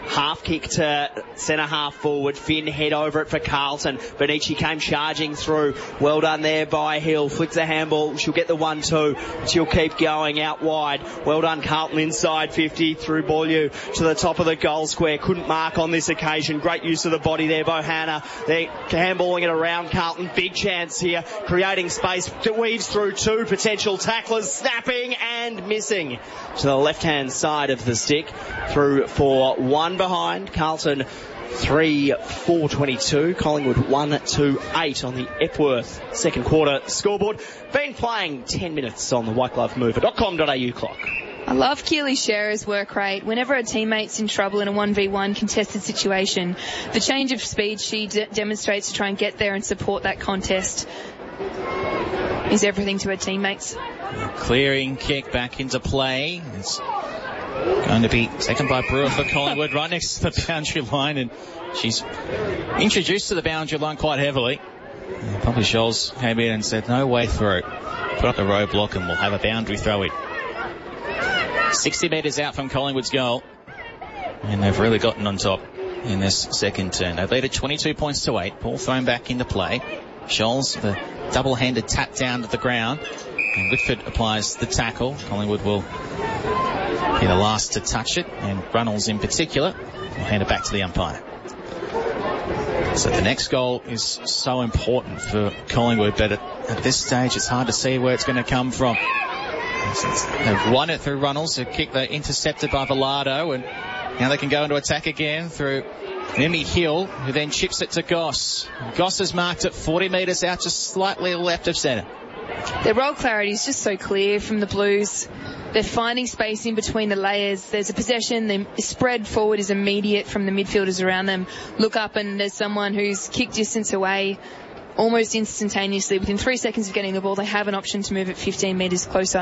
half kick to centre half forward. Finn head over it for Carlton. Benici came charging through. Well done there by Hill. Flicks a handball. She'll get the 1-2. She'll keep going out wide. Well done Carlton inside 50 through Beaulieu to the top of the goal square. Couldn't mark on this occasion. Great use of the body there, Bohanna. They're handballing it around Carlton. Big chance here. Creating space. Weaves through two potential tacklers. Snapping and missing to the left-hand side of the stick. Through for one behind. Carlton 3-4-22. Collingwood 1-2-8 on the Epworth second quarter scoreboard. Been playing 10 minutes on the whiteglovemover.com.au clock. I love Keely Sherrer's work rate. Whenever her teammate's in trouble in a 1v1 contested situation, the change of speed she demonstrates to try and get there and support that contest is everything to her teammates. Clearing kick back into play. It's going to be taken by Brewer for Collingwood right next to the boundary line, and she's introduced to the boundary line quite heavily. Probably Scholes came in and said, no way through. Put up the roadblock and we'll have a boundary throw in. 60 metres out from Collingwood's goal, and they've really gotten on top in this second turn. They've led at 22 points to 8. Ball thrown back into play. Scholes, the double-handed tap down to the ground, and Whitford applies the tackle. Collingwood will be the last to touch it, and Runnels in particular will hand it back to the umpire. So the next goal is so important for Collingwood, but at this stage it's hard to see where it's going to come from. They've won it through Runnels, who kicked the intercepted by Velado, and now they can go into attack again through Emmy Hill, who then chips it to Goss. Goss is marked at 40 metres out, just slightly left of centre. Their role clarity is just so clear from the Blues. They're finding space in between the layers. There's a possession, the spread forward is immediate from the midfielders around them. Look up and there's someone who's kick distance away almost instantaneously. Within 3 seconds of getting the ball, they have an option to move it 15 metres closer.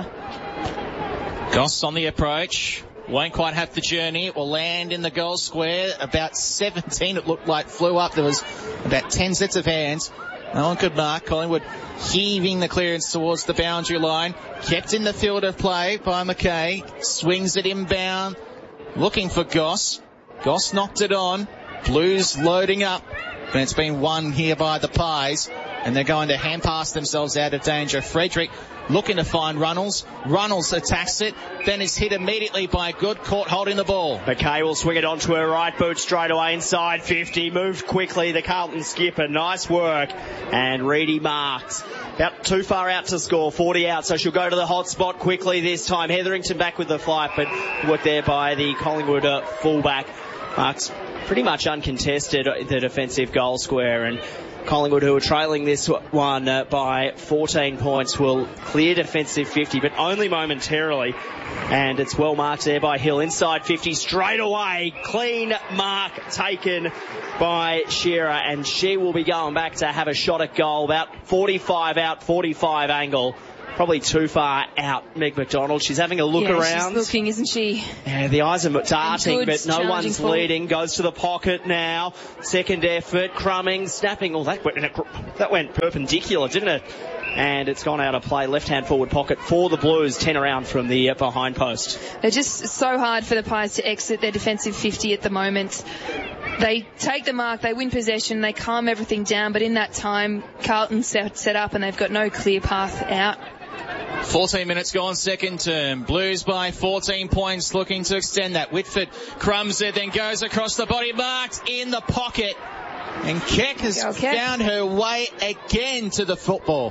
Goss on the approach. Won't quite have the journey. It will land in the goal square. About 17, it looked like, flew up. There was about 10 sets of hands. No one could mark. Collingwood heaving the clearance towards the boundary line. Kept in the field of play by McKay. Swings it inbound. Looking for Goss. Goss knocked it on. Blues loading up. But it's been won here by the Pies. And they're going to hand pass themselves out of danger. Frederick looking to find Runnels. Runnels attacks it, then is hit immediately by Good, caught holding the ball. McKay will swing it onto her right boot straight away inside 50. Moved quickly, the Carlton skipper. Nice work. And Reedy marks. About too far out to score, 40 out, so she'll go to the hot spot quickly this time. Hetherington back with the flight, but worked there by the Collingwood fullback. Marks pretty much uncontested the defensive goal square, and Collingwood, who are trailing this one by 14 points, will clear defensive 50, but only momentarily. And it's well marked there by Hill. Inside 50 straight away. Clean mark taken by Shearer, and she will be going back to have a shot at goal. About 45 out, 45 angle. Probably too far out, Meg McDonald. She's having a look around. She's looking, isn't she? Yeah, the eyes are darting, good, but no one's leading. Goes to the pocket now. Second effort, Crumming, snapping. Oh, that went perpendicular, didn't it? And it's gone out of play. Left-hand forward pocket for the Blues, 10 around from the behind post. They're just so hard for the Pies to exit their defensive 50 at the moment. They take the mark, they win possession, they calm everything down, but in that time, Carlton set up and they've got no clear path out. 14 minutes gone, second term. Blues by 14 points, looking to extend that. Whitford crumbs it, then goes across the body, marked in the pocket. And Keck has found her way again to the football.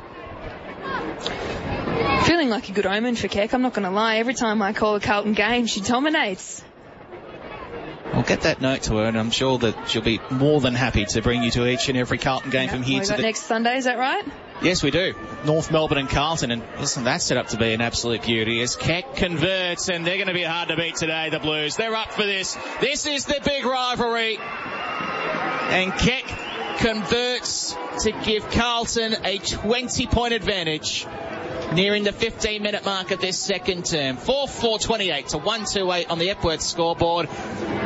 Feeling like a good omen for Keck, I'm not going to lie. Every time I call a Carlton game, she dominates. I'll get that note to her, and I'm sure that she'll be more than happy to bring you to each and every Carlton game from here to next Sunday, is that right? Yes, we do. North Melbourne and Carlton, and isn't that set up to be an absolute beauty as Keck converts, and they're going to be hard to beat today, the Blues. They're up for this. This is the big rivalry. And Keck converts to give Carlton a 20-point advantage, nearing the 15-minute mark of this second term. 4-4-28 to 1-2-8 on the Epworth scoreboard.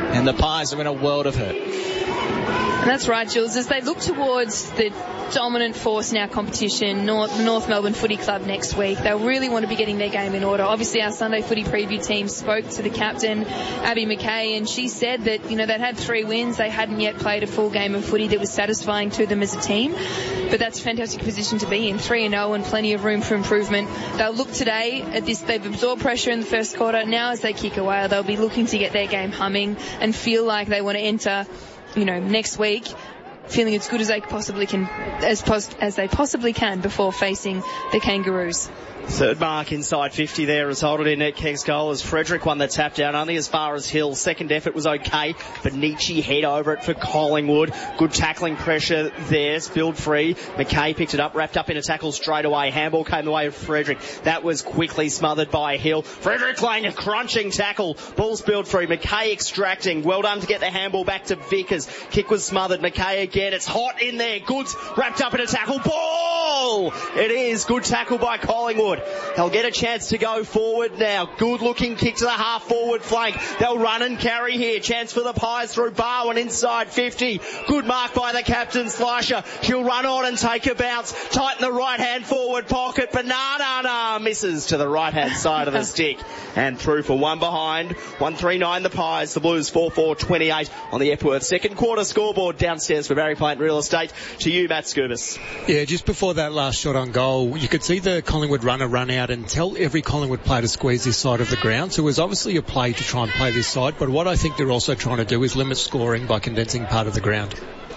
And the Pies are in a world of hurt. And that's right, Jules. As they look towards the dominant force in our competition, North Melbourne Footy Club next week, they'll really want to be getting their game in order. Obviously, our Sunday footy preview team spoke to the captain, Abby McKay, and she said that, they'd had 3 wins. They hadn't yet played a full game of footy that was satisfying to them as a team. But that's a fantastic position to be in. 3-0 and plenty of room for improvement. They'll look today at this. They've absorbed pressure in the first quarter. Now as they kick away, they'll be looking to get their game humming and feel like they want to enter next week feeling as good as they possibly can, as they possibly can before facing the Kangaroos. Third mark inside 50 there resulted in Nick King's goal as Frederick won the tap down only as far as Hill. Second effort was okay. Benici head over it for Collingwood. Good tackling pressure there. Spilled free. McKay picked it up, wrapped up in a tackle straight away. Handball came the way of Frederick. That was quickly smothered by Hill. Frederick laying a crunching tackle. Ball spilled free. McKay extracting. Well done to get the handball back to Vickers. Kick was smothered. McKay again. It's hot in there. Goods wrapped up in a tackle. Ball! It is. Good tackle by Collingwood. They'll get a chance to go forward now. Good looking kick to the half forward flank. They'll run and carry here. Chance for the Pies through Barwin inside 50. Good mark by the captain, Slasher. She'll run on and take a bounce. Tighten the right hand forward pocket. Banana misses to the right hand side of the stick. And through for one behind. 139 the Pies. The Blues 4-4-28 on the Epworth second quarter scoreboard downstairs for Barry Plant Real Estate. To you, Matt Scubis. Yeah, just before that last shot on goal, you could see the Collingwood runner run out and tell every Collingwood player to squeeze this side of the ground. So it was obviously a play to try and play this side, but what I think they're also trying to do is limit scoring by condensing part of the ground.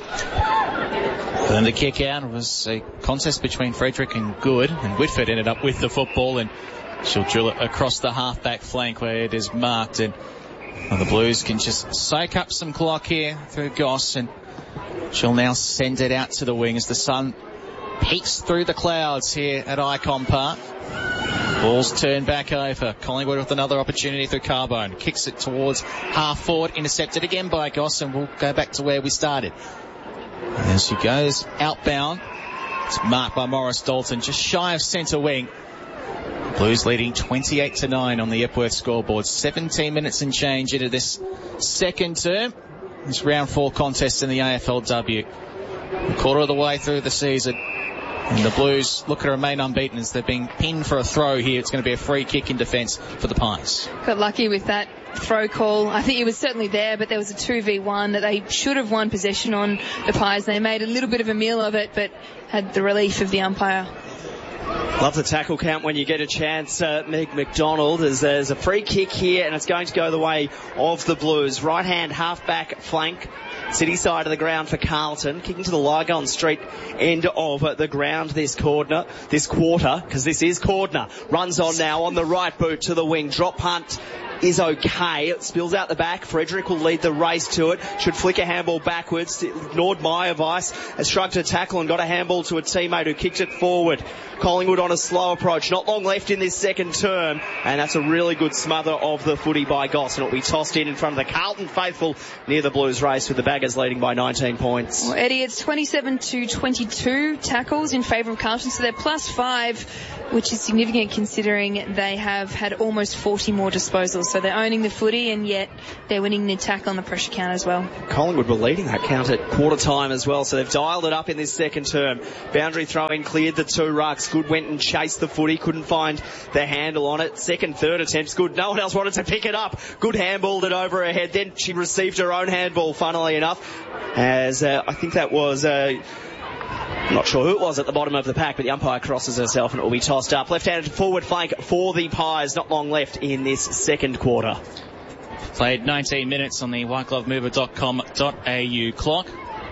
And the kick out was a contest between Frederick and Good, and Whitford ended up with the football, and she'll drill it across the half-back flank where it is marked, and the Blues can just soak up some clock here through Goss, and she'll now send it out to the wing as the sun peeks through the clouds here at Icon Park. Ball's turned back over. Collingwood with another opportunity through Carbone. Kicks it towards half forward, intercepted again by Goss, and we'll go back to where we started. As she goes outbound, it's marked by Morris Dalton, just shy of centre wing. Blues leading 28-9 on the Epworth scoreboard. 17 minutes and change into this second term. This round 4 contest in the AFLW. A quarter of the way through the season. And the Blues look to remain unbeaten as they're being pinned for a throw here. It's going to be a free kick in defence for the Pies. Got lucky with that throw call. I think it was certainly there, but there was a 2v1 that they should have won possession on, the Pies. They made a little bit of a meal of it, but had the relief of the umpire. Love the tackle count when you get a chance, Meg McDonald, as there's a free kick here, and it's going to go the way of the Blues. Right hand half-back flank, city side of the ground for Carlton, kicking to the Lygon Street end of the ground this quarter, because this is Cordner. Runs on now on the right boot to the wing. Drop punt is okay. It spills out the back. Frederick will lead the race to it. Should flick a handball backwards. Ignored Maya Weiss. Has shrugged a tackle and got a handball to a teammate who kicked it forward. Collingwood on a slow approach. Not long left in this second term. And that's a really good smother of the footy by Goss. And it'll be tossed in front of the Carlton faithful near the Blues race with the Baggers leading by 19 points. Well, Eddie, it's 27-22 tackles in favour of Carlton. So they're +5, which is significant considering they have had almost 40 more disposals. So they're owning the footy, and yet they're winning the tackle on the pressure count as well. Collingwood were leading that count at quarter time as well, so they've dialed it up in this second term. Boundary throwing, cleared the 2 rucks. Good went and chased the footy, couldn't find the handle on it. Second, third attempts, good. No one else wanted to pick it up. Good handballed it over her head. Then she received her own handball, funnily enough, as I think that was... I'm not sure who it was at the bottom of the pack, but the umpire crosses herself and it will be tossed up. Left-handed forward flank for the Pies. Not long left in this second quarter. Played 19 minutes on the whiteglovemover.com.au clock.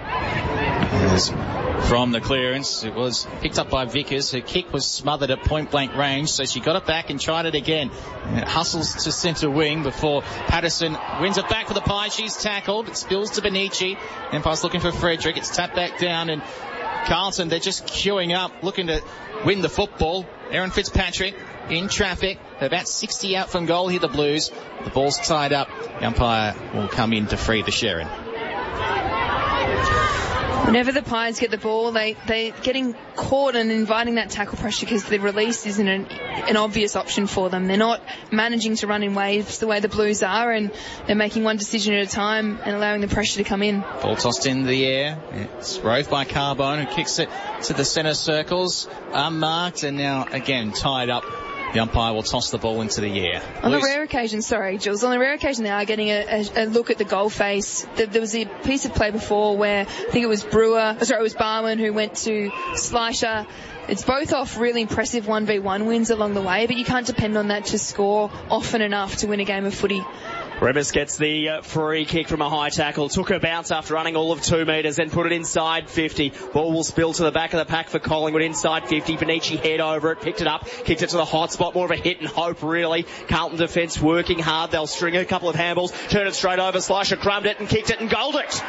From the clearance, it was picked up by Vickers. Her kick was smothered at point-blank range, so she got it back and tried it again. And it hustles to centre wing before Patterson wins it back for the Pies. She's tackled. It spills to Benici. Empire's looking for Frederick. It's tapped back down, and Carlton, they're just queuing up, looking to win the football. Erin Fitzpatrick in traffic. They're about 60 out from goal here, the Blues. The ball's tied up. The umpire will come in to free the Sherrin. Whenever the Pies get the ball, they're getting caught and inviting that tackle pressure because the release isn't an obvious option for them. They're not managing to run in waves the way the Blues are, and they're making one decision at a time and allowing the pressure to come in. Ball tossed in the air. It's rove by Carbone, who kicks it to the centre circles, unmarked, and now again tied up. The umpire will toss the ball into the air. On the rare occasion, sorry, Jules, on the rare occasion they are getting a look at the goal face. There was a piece of play before where I think it was Barwin who went to Slisher. It's both off really impressive 1v1 wins along the way, but you can't depend on that to score often enough to win a game of footy. Rebus gets the free kick from a high tackle. Took a bounce after running all of 2 metres, then put it inside 50. Ball will spill to the back of the pack for Collingwood inside 50. Benici head over it, picked it up, kicked it to the hot spot. More of a hit and hope, really. Carlton defence working hard. They'll string a couple of handballs, turn it straight over. Slisher crumbed it and kicked it and goaled it.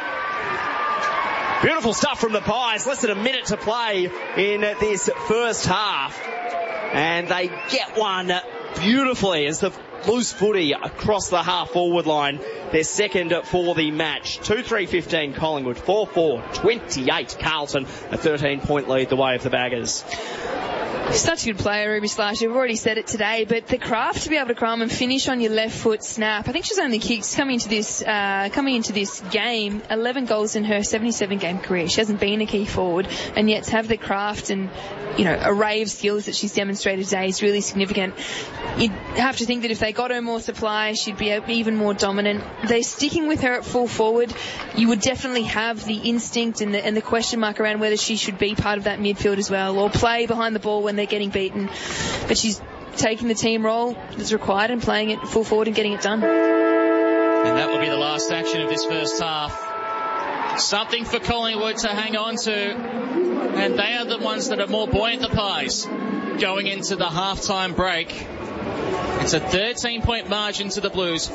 Beautiful stuff from the Pies. Less than a minute to play in this first half. And they get one beautifully as the loose footy across the half-forward line. Their second for the match. 2-3-15 Collingwood, 4-4-28 Carlton. A 13-point lead the way of the Baggers. Such a good player, Ruby Slisher. We've already said it today, but the craft to be able to come and finish on your left foot snap. I think she's only kicked coming into this game 11 goals in her 77 game career. She hasn't been a key forward, and yet to have the craft and array of skills that she's demonstrated today is really significant. You'd have to think that if they got her more supply, she'd be even more dominant. They're sticking with her at full forward. You would definitely have the instinct and the question mark around whether she should be part of that midfield as well, or play behind the ball when they're getting beaten. But she's taking the team role that's required and playing it full forward and getting it done. And that will be the last action of this first half. Something for Collingwood to hang on to, and they are the ones that are more buoyant, the Pies, going into the halftime break. It's a 13-point margin to the Blues,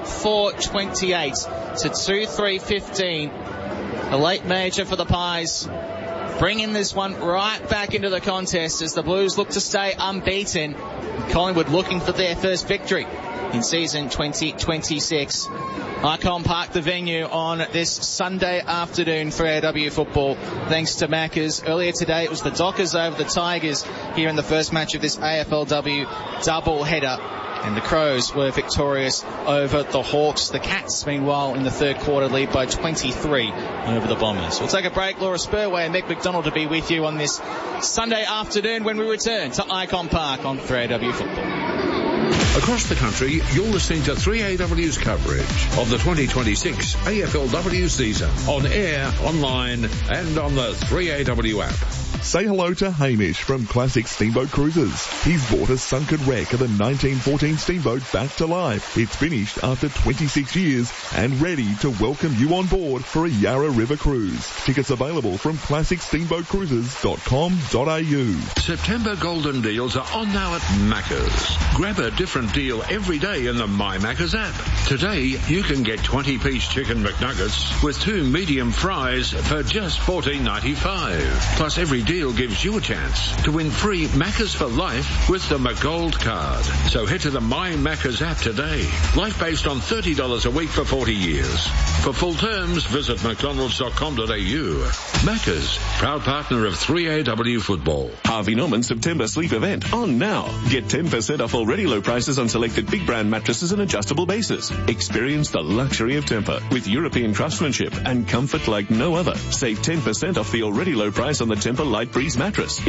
4-4-28 to 2-3-15. A late major for the Pies, bringing this one right back into the contest as the Blues look to stay unbeaten. Collingwood looking for their first victory in season 2026. Icon Park, the venue on this Sunday afternoon for AW football, thanks to Maccas. Earlier today it was the Dockers over the Tigers here in the first match of this AFLW double-header, and the Crows were victorious over the Hawks. The Cats, meanwhile, in the third quarter lead by 23 over the Bombers. We'll take a break. Laura Spurway and Mick McDonald to be with you on this Sunday afternoon when we return to Icon Park on 3AW football. Across the country, you're listening to 3AW's coverage of the 2026 AFLW season on air, online, and on the 3AW app. Say hello to Hamish from Classic Steamboat Cruises. He's brought a sunken wreck of the 1914 steamboat back to life. It's finished after 26 years and ready to welcome you on board for a Yarra River cruise. Tickets available from classicssteamboatcruises.com.au. September golden deals are on now at Maccas. Grab a different deal every day in the My Maccas app. Today, you can get 20-piece chicken McNuggets with 2 medium fries for just $14.95. Plus, every deal gives you a chance to win free Maccas for life with the McGold card. So head to the My Maccas app today. Life based on $30 a week for 40 years. For full terms, visit mcdonalds.com.au. Maccas, proud partner of 3AW football. Harvey Norman September sleep event on now. Get 10% off already low prices on selected big brand mattresses and adjustable bases. Experience the luxury of Tempur with European craftsmanship and comfort like no other. Save 10% off the already low price on the Tempur Light Breeze mattress.